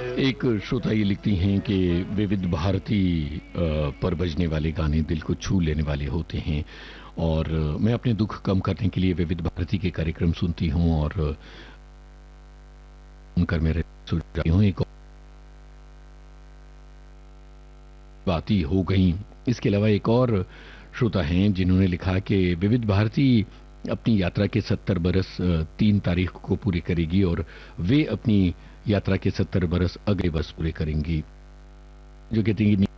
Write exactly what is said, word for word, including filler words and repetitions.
एक श्रोता ये लिखती हैं कि विविध भारती अ, पर बजने वाले गाने दिल को छू लेने वाले होते हैं और अ, मैं अपने दुख कम करने के लिए विविध भारती के कार्यक्रम सुनती हूँ और अ, सुनकर मेरे सुझाती हूँ। एक बाती हो गई। इसके अलावा एक और श्रोता हैं जिन्होंने लिखा कि विविध भारती अपनी यात्रा के सत्तर बरस अ, तीन तारीख को पूरे करेगी और वे अपनी यात्रा के सत्तर बरस अगले वर्ष पूरे करेंगी। जो कहती हैं